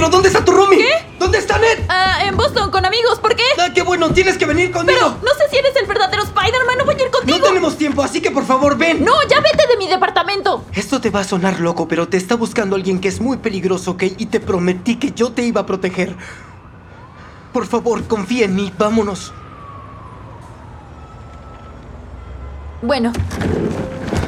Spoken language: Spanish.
peligro! ¿Dónde está tu roomie? ¿Qué? ¿Dónde está Ned? En Boston, con amigos, ¿por qué? ¡Ah, qué bueno! ¡Tienes que venir conmigo! Pero no sé si eres el verdadero Spider-Man, no voy a ir contigo. No tenemos tiempo, así que por favor, ven. No, ya vete de mi departamento. Esto te va a sonar loco, pero te está buscando alguien que es muy peligroso, ¿ok? Y te prometí que yo te iba a proteger. Por favor, confía en mí, vámonos. Bueno,